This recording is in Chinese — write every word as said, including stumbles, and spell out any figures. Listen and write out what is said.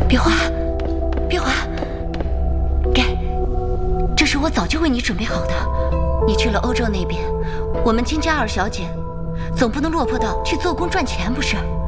别花，别花，给，这是我早就为你准备好的。你去了欧洲那边，我们金家二小姐总不能落魄到去做工赚钱，不是？